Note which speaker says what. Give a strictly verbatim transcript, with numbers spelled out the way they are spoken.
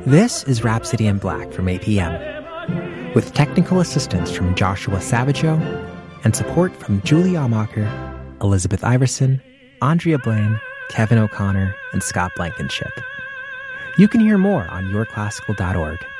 Speaker 1: This is Rhapsody in Black from A P M, with technical assistance from Joshua Savageau and support from Julie Almacher, Elizabeth Iverson, Andrea Blaine, Kevin O'Connor, and Scott Blankenship. You can hear more on your classical dot org.